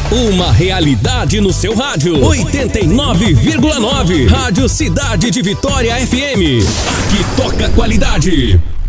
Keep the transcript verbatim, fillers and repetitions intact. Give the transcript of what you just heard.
Uma realidade no seu rádio. oitenta e nove vírgula nove. Rádio Cidade de Vitória F M. Aqui toca qualidade.